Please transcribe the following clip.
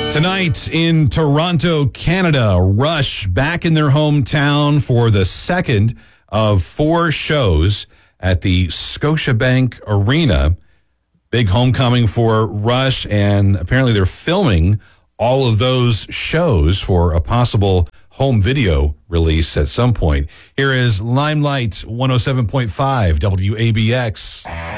Tonight in Toronto, Canada, Rush back in their hometown for the second of 4 shows at the Scotiabank Arena. Big homecoming for Rush, and apparently they're filming all of those shows for a possible home video release at some point. Here is Limelight 107.5 WABX.